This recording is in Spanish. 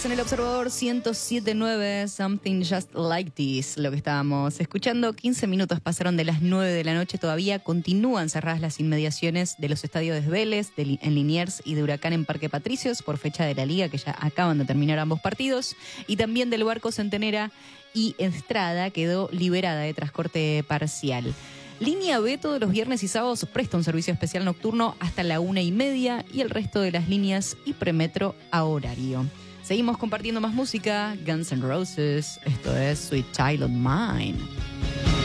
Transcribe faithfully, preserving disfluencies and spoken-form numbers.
En el Observador ciento siete punto nueve, Something Just Like This, lo que estábamos escuchando. quince minutos pasaron de las nueve de la noche, todavía continúan cerradas las inmediaciones de los estadios de Vélez, de, en Liniers y de Huracán en Parque Patricios por fecha de la Liga, que ya acaban de terminar ambos partidos, y también del Barco Centenera y Estrada quedó liberada de transporte parcial. Línea B todos los viernes y sábados presta un servicio especial nocturno hasta la una y media y el resto de las líneas y premetro a horario. Seguimos compartiendo más música. Guns N' Roses, esto es Sweet Child of Mine.